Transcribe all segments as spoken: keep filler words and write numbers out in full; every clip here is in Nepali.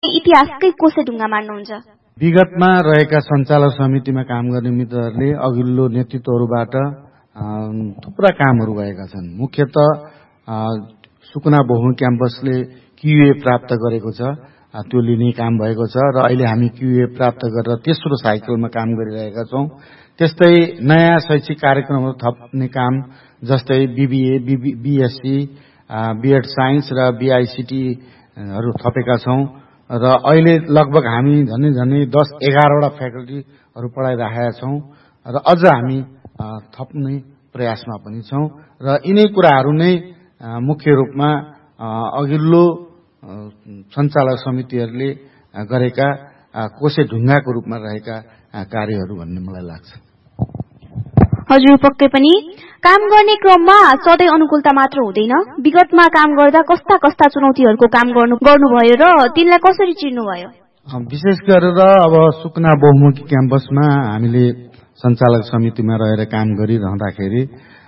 इतिहासकै कोसेढुङ्गा मान्नुहुन्छ? विगतमा रहेका सञ्चालक समितिमा काम गर्ने मित्रहरूले अघिल्लो नेतृत्वहरूबाट थुप्रा कामहरू भएका छन्। मुख्यत सुकुना बहुमुखी क्याम्पसले क्युए प्राप्त गरेको छ, त्यो लिने काम भएको छ र अहिले हामी क्युए प्राप्त गरेर तेस्रो साइकलमा काम गरिरहेका छौं। त्यस्तै नयाँ शैक्षिक कार्यक्रमहरू थप्ने काम जस्तै बीबीए, बीएससी, बीएड साइन्स र बीआईसीटीहरू थपेका छौं र अहिले लगभग हामी झन्डै झन्डै दस एघारवटा फ्याकल्टीहरू पढाइराखेका छौं र अझ हामी थप्ने प्रयासमा पनि छौं र यिनै कुराहरू नै मुख्य रूपमा अघिल्लो सञ्चालक समितिहरूले गरेका कोसेढुङ्गाको रूपमा रहेका कार्यहरू भन्ने मलाई लाग्छ। हजुर, पक्कै पनि काम गर्ने क्रममा सधैँ अनुकूलता मात्र हुँदैन। विगतमा काम गर्दा कस्ता कस्ता चुनौतीहरूको काम गर्नु गर्नुभयो र तिनलाई कसरी चिर्नुभयो? विशेष गरेर अब सुकुना बहुमुखी क्याम्पसमा हामीले सञ्चालक समितिमा रहेर काम गरिरहँदाखेरि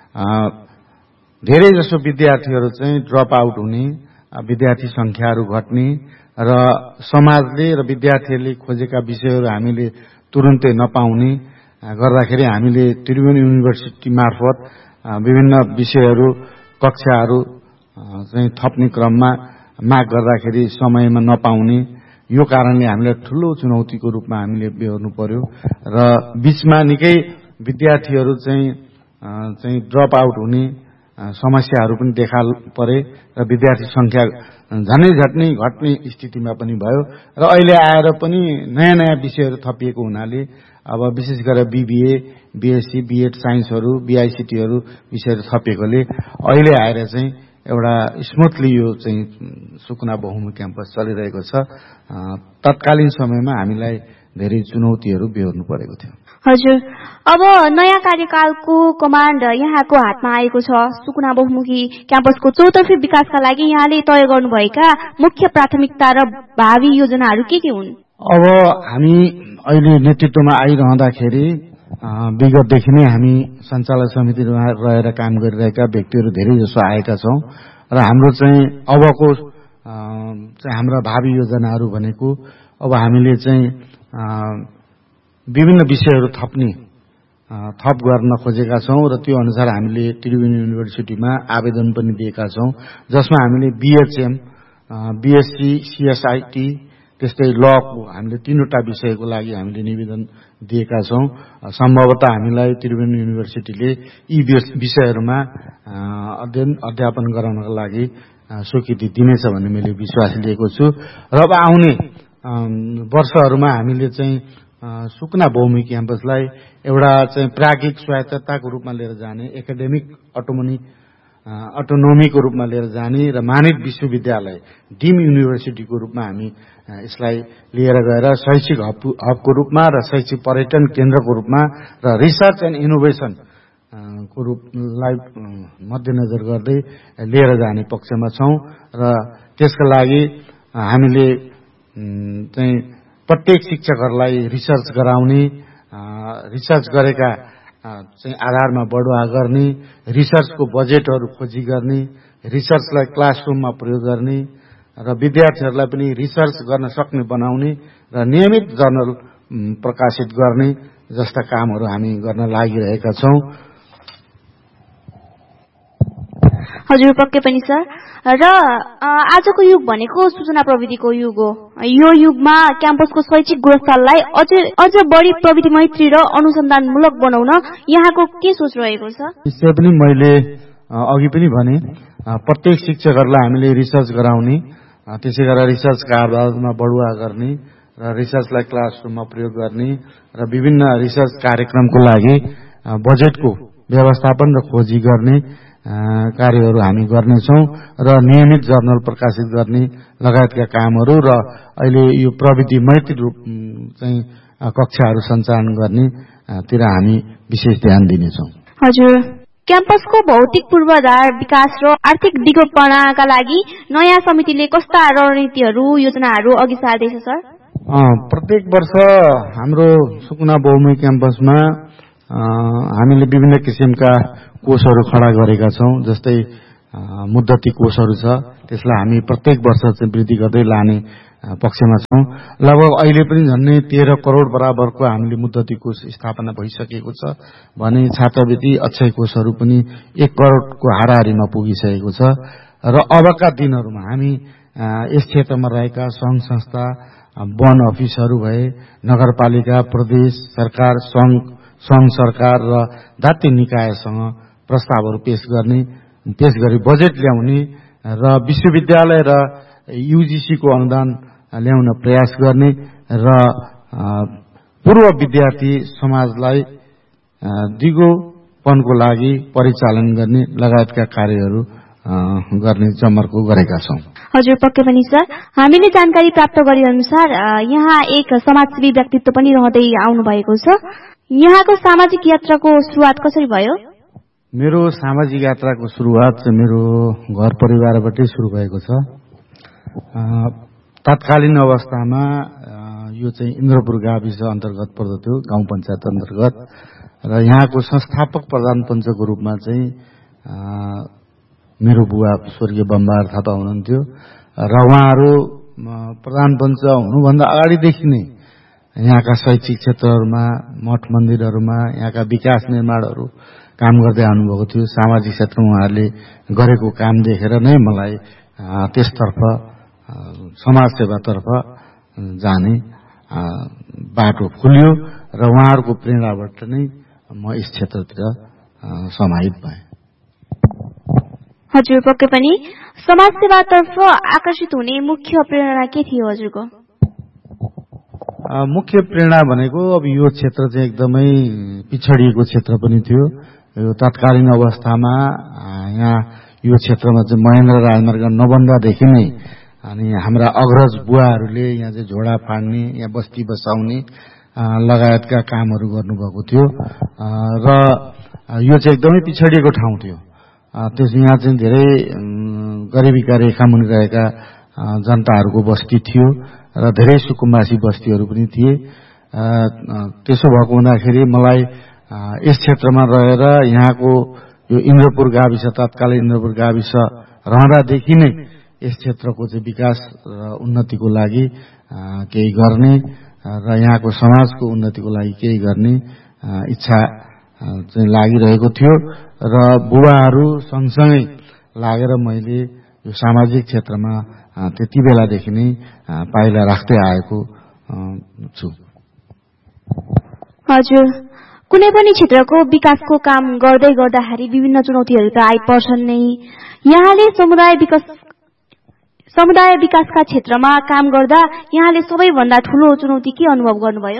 धेरै जसो विद्यार्थीहरू चाहिँ ड्रप आउट हुने, विद्यार्थी संख्याहरू घट्ने र समाजले र विद्यार्थीहरूले खोजेका विषयहरू हामीले तुरुन्तै नपाउने गर्दाखेरि हामीले त्रिभुवन युनिभर्सिटी मार्फत विभिन्न विषयहरू कक्षाहरू चाहिँ थप्ने क्रममा माग गर्दाखेरि समयमा नपाउने, यो कारणले हामीलाई ठूलो चुनौतीको रूपमा हामीले बेहोर्नु पर्यो र बीचमा निकै विद्यार्थीहरू चाहिँ चाहिँ ड्रप आउट हुने समस्याहरू पनि देखा परे र विद्यार्थी संख्या झनै झट्नै घट्ने स्थितिमा पनि भयो र अहिले आएर पनि नयाँ नयाँ विषयहरू थपिएको हुनाले अब विशेष गरेर बीबीए, बीएससी, बीएड साइन्सहरू, बीआईसीटीहरू विषयहरू थपेकोले अहिले आएर चाहिँ एउटा स्मुथली यो चाहिँ सुकुना बहुमुखी क्याम्पस चलिरहेको छ। तत्कालीन समयमा हामीलाई धेरै चुनौतीहरू बेहोर्नु परेको थियो। हजुर, अब नयाँ कार्यकालको कमान्ड यहाँको हातमा आएको छ। सुकुना बहुमुखी क्याम्पसको चौतर्फी विकासका लागि यहाँले तय गर्नुभएका मुख्य प्राथमिकता र भावी योजनाहरू के के हुन्? अब हामी अहिले नेतृत्वमा आइरहँदाखेरि विगतदेखि नै हामी सञ्चालक समितिमा रहेर काम गरिरहेका व्यक्तिहरू धेरै जसो आएका छौं र हाम्रो चाहिँ अबको चाहिँ हाम्रा भावी योजनाहरू भनेको अब हामीले चाहिँ विभिन्न विषयहरू थप्ने थप गर्न खोजेका छौं र त्यो अनुसार हामीले त्रिभुवन युनिभर्सिटीमा आवेदन पनि दिएका छौं, जसमा हामीले बीएचएम, बीएससी, सीएसआईटी त्यस्तै लको हामीले तीनवटा विषयको लागि हामीले निवेदन दिएका छौं। सम्भवतः हामीलाई त्रिभुवन युनिभर्सिटीले यी विषयहरूमा अध्ययन अध्यापन गराउनका लागि स्वीकृति दिनेछ भन्ने मैले विश्वास लिएको छु र अब आउने वर्षहरूमा हामीले चाहिँ सुकुना बहुमुखी क्याम्पसलाई एउटा चाहिँ प्राज्ञिक स्वायत्तताको रूपमा लिएर जाने, एकाडेमिक अटोनोमी अटोनोमीको रूपमा लिएर जाने र मानव विश्वविद्यालय डिम युनिभर्सिटीको रूपमा हामी यसलाई लिएर गएर शैक्षिक हबको रूपमा र शैक्षिक पर्यटन केन्द्रको रूपमा र रिसर्च एन्ड इनोभेसन को रूपलाई मध्यनजर गर्दै लिएर जाने पक्षमा छौं र त्यसका लागि हामीले चाहिँ प्रत्येक शिक्षकहरूलाई रिसर्च गराउने, रिसर्च गरेका चाहिँ आधारमा बढुवा गर्ने, रिसर्चको बजेटहरू खोजी गर्ने, रिसर्चलाई क्लासरुममा प्रयोग गर्ने र विद्यार्थीहरूलाई पनि रिसर्च गर्न सक्ने बनाउने र नियमित जर्नल प्रकाशित गर्ने जस्ता कामहरू हामी गर्न लागिरहेका छौं। हजुर, पक्कै पनि सर। र आजको युग भनेको सूचना प्रविधिको युग हो। यो युगमा क्याम्पसको शैक्षिक गुणस्तरलाई अझ अझ बढी प्रविधि मैत्री र अनुसन्धानमूलक बनाउन यहाँको के सोच रहेको छ? यसै पनि मैले अघि पनि भने प्रत्येक शिक्षकहरूलाई हामीले रिसर्च गराउने, त्यसै गरेर रिसर्चका आधारमा बढुवा गर्ने र रिसर्चलाई क्लासरुममा प्रयोग गर्ने र विभिन्न रिसर्च कार्यक्रमको लागि बजेटको व्यवस्थापन र खोजी गर्ने कार्यहरू हामी गर्नेछौं र नियमित जर्नल प्रकाशित गर्ने लगायतका कामहरू र अहिले यो प्रविधि मैत्री रूप चाहिँ कक्षाहरू सञ्चालन गर्ने तिर हामी विशेष ध्यान दिनेछौं। हजुर, क्याम्पसको भौतिक पूर्वाधार विकास र आर्थिक दिगोपनाका लागि नयाँ समितिले कस्ता रणनीतिहरू योजनाहरू अघि सार्दैछ सर? प्रत्येक वर्ष हाम्रो सुकुना बहुमुखी क्याम्पसमा हामीले विभिन्न किसिमका कोषहरू खडा गरेका छौं, जस्तै मुद्दती कोषहरू छ, त्यसलाई हामी प्रत्येक वर्ष चाहिँ वृद्धि गर्दै लाने पक्षमा छौं। लगभग अहिले पनि झन्नै तेह्र करोड बराबरको हामीले मुद्दती कोष स्थापना भइसकेको छ भने छात्रवृत्ति अक्षय कोषहरू पनि एक करोडको हाराहारीमा पुगिसकेको छ र अबका दिनहरूमा हामी यस क्षेत्रमा रहेका संघ संस्था, वन अफिसहरू भए, नगरपालिका, प्रदेश सरकार, संघ संघ सरकार र दात्री निकायसँग प्रस्तावहरू पेश गर्ने पेश गरी बजेट ल्याउने र विश्वविद्यालय र यूजीसी को अनुदान ल्याउन प्रयास गर्ने र पूर्व विद्यार्थी समाजलाई दिगोपनको लागि परिचालन गर्ने लगायतका कार्यहरू गर्ने जमर्को गरेका छौं। हजुर, पक्कै पनि सर। हामीले जानकारी प्राप्त गरे अनुसार यहाँ एक समाजसेवी व्यक्तित्व पनि रहँदै आउनु भएको छ। यहाँको सामाजिक यात्राको सुरुवात कसरी भयो? मेरो सामाजिक यात्राको सुरुवात चाहिँ मेरो घर परिवारबाटै सुरु भएको छ। तत्कालीन अवस्थामा यो चाहिँ इन्द्रपुर गाविस अन्तर्गत पर्दथ्यो, गाउँ पञ्चायत अन्तर्गत, र यहाँको संस्थापक प्रधान पञ्चको रूपमा चाहिँ मेरो बुवा स्वर्गीय बम्बार थापा हुनुहुन्थ्यो र उहाँहरू प्रधान पञ्च हुनुभन्दा अगाडिदेखि नै यहाँका शैक्षिक क्षेत्रहरूमा, मठ मन्दिरहरूमा यहाँका विकास निर्माणहरू काम गर्दै आउनुभएको थियो। सामाजिक क्षेत्रमा उहाँहरूले गरेको काम देखेर नै मलाई त्यसतर्फ समाजसेवातर्फ जाने बाटो खुल्यो र उहाँहरूको प्रेरणाबाट नै म यस क्षेत्रतिर समाहित भएँ। हजुर, पक्कै पनि समाजसेवातर्फ आकर्षित हुने मुख्य प्रेरणा के थियो हजुरको? मुख्य प्रेरणा भनेको अब यो क्षेत्र चाहिँ एकदमै पिछडिएको क्षेत्र पनि थियो। यो तत्कालीन अवस्थामा यहाँ यो क्षेत्रमा चाहिँ महेन्द्र राजमार्ग नबन्दादेखि नै अनि हाम्रा अग्रज बुवाहरूले यहाँ चाहिँ झोडा फाड्ने, यहाँ बस्ती बसाउने लगायतका कामहरू गर्नुभएको थियो र यो चाहिँ एकदमै पिछडिएको ठाउँ थियो। त्यस यहाँ चाहिँ धेरै गरिबीका रेखा मुनि रहेका जनताहरूको बस्ती थियो र धेरै सुकुम्बासी बस्तीहरू पनि थिए। त्यसो भएको हुँदाखेरि मलाई यस क्षेत्रमा रहेर यहाँको यो इन्द्रपुर गाविस, तत्कालीन इन्द्रपुर गाविस रहँदादेखि नै यस क्षेत्रको चाहिँ विकास र उन्नतिको लागि केही गर्ने र यहाँको समाजको उन्नतिको लागि केही गर्ने इच्छा चाहिँ लागिरहेको थियो र बुबाहरू सँगसँगै लागेर मैले यो सामाजिक क्षेत्रमा त्यति बेलादेखि नै पाइला राख्दै आएको छु। हजुर, कुनै पनि क्षेत्रको विकासको काम गर्दै गर्दाखेरि विभिन्न चुनौतीहरू त आइपर्छन् नै। यहाँले समुदाय विकास समुदाय विकासका क्षेत्रमा काम गर्दा यहाँले सबैभन्दा ठूलो चुनौती के अनुभव गर्नुभयो?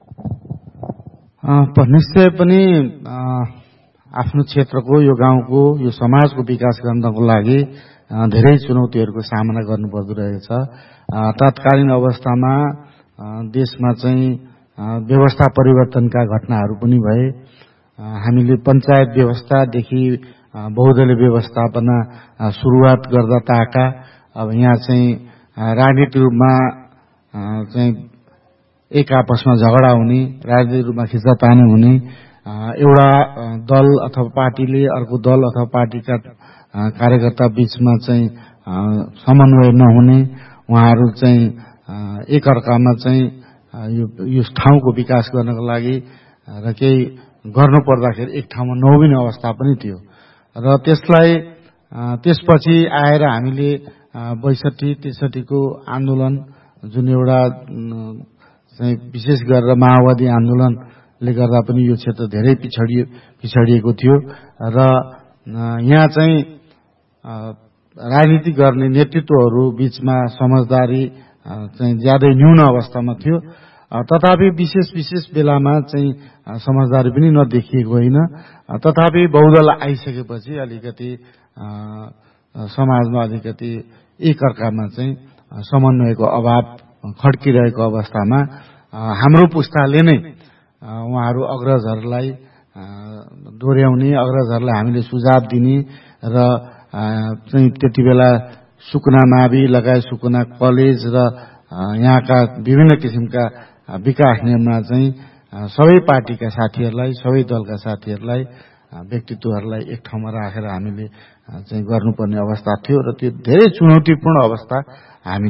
निश्चय पनि आफ्नो क्षेत्रको, यो गाउँको, यो समाजको विकास गर्नको लागि धेरै चुनौतीहरूको सामना गर्नुपर्दो रहेछ। तत्कालीन अवस्थामा देशमा चाहिँ व्यवस्था परिवर्तनका घटनाहरू पनि भए। हामीले पञ्चायत व्यवस्थादेखि बहुदलीय व्यवस्थापना सुरुवात गर्दा ताका अब यहाँ चाहिँ राजनीतिक रूपमा चाहिँ एक आपसमा झगडा हुने, राजनीतिक रूपमा खिचातानी हुने, एउटा दल अथवा पार्टीले अर्को दल अथवा पार्टीका कार्यकर्ता बीचमा चाहिँ समन्वय नहुने, उहाँहरू चाहिँ एक अर्कामा चाहिँ यो यो ठाउँको विकास गर्नको लागि र केही गर्नु पर्दाखेरि एक ठाउँमा नउभिने अवस्था पनि थियो र त्यसलाई त्यसपछि आएर हामीले बैसठी त्रिसठी को आन्दोलन, जुन एउटा चाहिँ विशेष गरेर माओवादी आन्दोलनले गर्दा पनि यो क्षेत्र धेरै पिछडिए पिछडिएको थियो र यहाँ चाहिँ राजनीति गर्ने नेतृत्वहरू बीचमा समझदारी चाहिँ ज्यादै न्यून अवस्थामा थियो। तथापि विशेष विशेष बेलामा चाहिँ समझदारी पनि नदेखिएको होइन। तथापि बहुदल आइसकेपछि अलिकति समाजमा अलिकति एक अर्कामा चाहिँ समन्वयको अभाव खड्किरहेको अवस्थामा हाम्रो पुस्ताले नै उहाँहरू अग्रजहरूलाई दोहोर्याउने, अग्रजहरूलाई हामीले सुझाव दिने र चाहिँ त्यति बेला सुकुना मावि लगायत सुकुना कलेज र यहाँका विभिन्न किसिमका विकास निर्माण चाहिँ सबै पार्टीका साथीहरूलाई, सबै दलका साथीहरूलाई, व्यक्तित्वहरूलाई एक ठाउँमा राखेर हामीले चाहिँ गर्नुपर्ने अवस्था थियो र त्यो धेरै चुनौतीपूर्ण अवस्था हामीले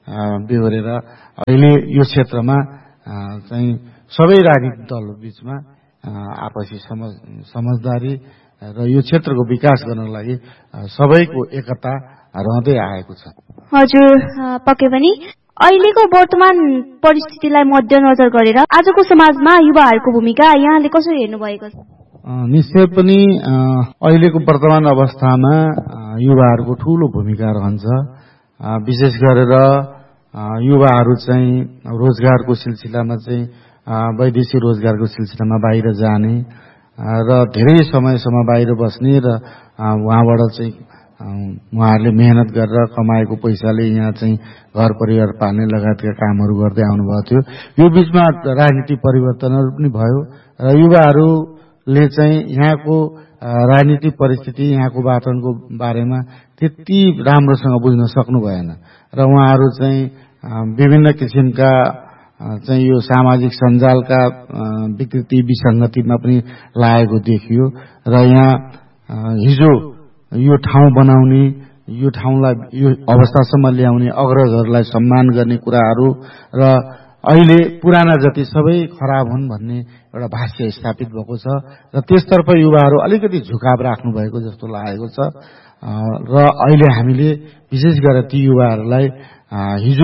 बेहोरेर अहिले यो क्षेत्रमा चाहिँ सबै राजनीतिक दलहरु बीचमा आपसी समझदारी र यो क्षेत्रको विकास गर्नको लागि सबैको एकता रहँदै आएको छ। हजुर पक्कै पनि अहिलेको वर्तमान परिस्थितिलाई मध्यनजर गरेर आजको समाजमा युवाहरूको भूमिका यहाँले कसरी हेर्नु भएको छ? निश्चय पनि अहिलेको वर्तमान अवस्थामा युवाहरूको ठूलो भूमिका रहन्छ। विशेष गरेर युवाहरू चाहिँ रोजगारको सिलसिलामा चाहिँ वैदेशिक रोजगारको सिलसिलामा बाहिर जाने र धेरै समयसम्म बाहिर बस्ने र वहाँबाट चाहिँ उहाँहरूले मेहनत गरेर कमाएको पैसाले यहाँ चाहिँ घर परिवार पाल्ने लगायतका कामहरू गर्दै आउनुभएको थियो। यो बीचमा राजनीतिक परिवर्तनहरू पनि भयो र युवाहरूले चाहिँ यहाँको राजनीतिक परिस्थिति यहाँको वातावरणको बारेमा त्यति राम्रोसँग बुझ्न सक्नु भएन र उहाँहरू चाहिँ विभिन्न किसिमका चाहिँ यो सामाजिक सञ्जालका विकृति विसंगतिमा पनि लागेको देखियो र यहाँ हिजो यो ठाउँ बनाउने यो ठाउँलाई यो अवस्थासम्म ल्याउने अग्रजहरूलाई सम्मान गर्ने कुराहरू र अहिले पुराना जति सबै खराब हुन् भन्ने एउटा भाष्य स्थापित भएको छ र त्यसतर्फ युवाहरू अलिकति झुकाव राख्नु भएको जस्तो लागेको छ र अहिले हामीले विशेष गरेर ती युवाहरूलाई हिजो